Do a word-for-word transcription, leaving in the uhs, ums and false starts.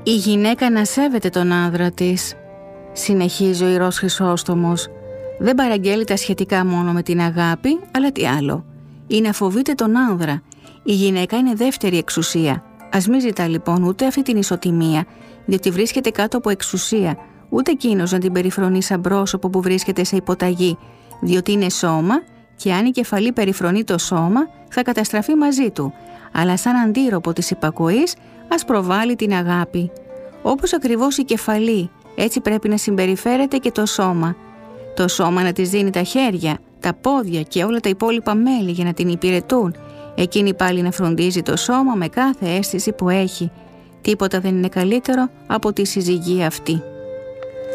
Η γυναίκα να σέβεται τον άνδρα της. Συνεχίζει ο Ιερός Χρυσόστομος. Δεν παραγγέλει τα σχετικά μόνο με την αγάπη, αλλά τι άλλο. Είναι να φοβείται τον άνδρα. Η γυναίκα είναι δεύτερη εξουσία. Ας μην ζητά λοιπόν ούτε αυτή την ισοτιμία, διότι βρίσκεται κάτω από εξουσία, ούτε εκείνος να την περιφρονεί σαν πρόσωπο που βρίσκεται σε υποταγή, διότι είναι σώμα και αν η κεφαλή περιφρονεί το σώμα, θα καταστραφεί μαζί του. Αλλά σαν αντίρροπο της υπακοής, ας προβάλλει την αγάπη. Όπως ακριβώς η κεφαλή, έτσι πρέπει να συμπεριφέρεται και το σώμα. Το σώμα να της δίνει τα χέρια, τα πόδια και όλα τα υπόλοιπα μέλη για να την υπηρετούν. Εκείνη πάλι να φροντίζει το σώμα με κάθε αίσθηση που έχει. Τίποτα δεν είναι καλύτερο από τη συζυγία αυτή.